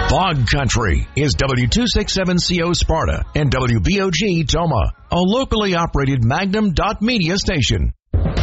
Fog Country is W267CO Sparta and WBOG Toma, a locally operated Magnum.media station.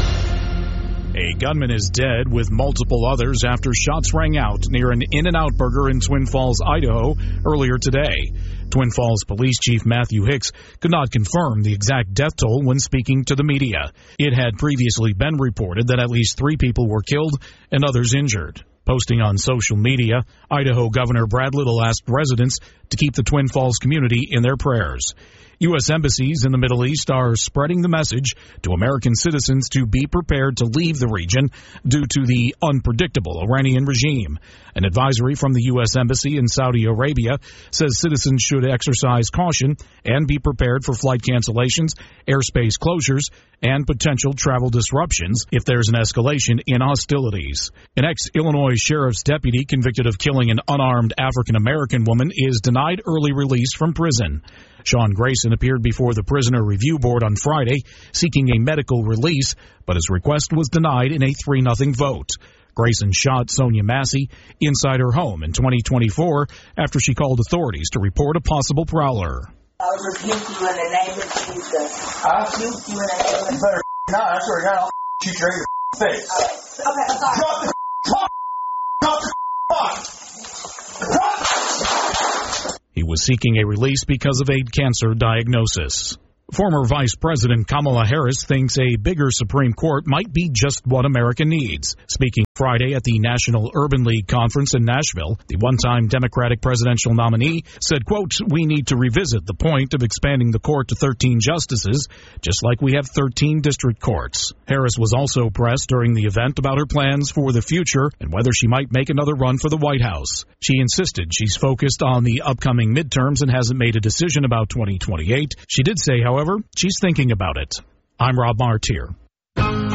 A gunman is dead with multiple others after shots rang out near an In-N-Out Burger in Twin Falls, Idaho, earlier today. Twin Falls Police Chief Matthew Hicks could not confirm the exact death toll when speaking to the media. It had previously been reported that at least 3 people were killed and others injured. Posting on social media, Idaho Governor Brad Little asked residents to keep the Twin Falls community in their prayers. U.S. embassies in the Middle East are spreading the message to American citizens to be prepared to leave the region due to the unpredictable Iranian regime. An advisory from the U.S. Embassy in Saudi Arabia says citizens should exercise caution and be prepared for flight cancellations, airspace closures, and potential travel disruptions if there's an escalation in hostilities. An ex-Illinois sheriff's deputy convicted of killing an unarmed African-American woman is denied early release from prison. Sean Grayson appeared before the Prisoner Review Board on Friday seeking a medical release, but his request was denied in a 3-0 vote. Grayson shot Sonia Massey inside her home in 2024 after she called authorities to report a possible prowler. I rebuke you in the name of Jesus. I rebuke you in the name of Jesus. You better not. I swear to God, I'll shoot your face. Okay, I'm sorry. Drop the fuck! Drop the fuck! Drop! He was seeking a release because of a cancer diagnosis. Former Vice President Kamala Harris thinks a bigger Supreme Court might be just what America needs. Speaking Friday at the National Urban League Conference in Nashville, the one-time Democratic presidential nominee said, quote, "We need to revisit the point of expanding the court to 13 justices, just like we have 13 district courts." Harris was also pressed during the event about her plans for the future and whether she might make another run for the White House. She insisted she's focused on the upcoming midterms and hasn't made a decision about 2028. She did say, however, she's thinking about it. I'm Rob Martier.